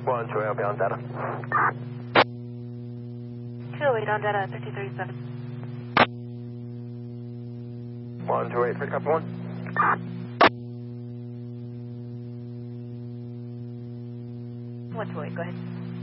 128, I'll be on data. 208 on data, 5037. 128, 3 copy 1. 128, go ahead.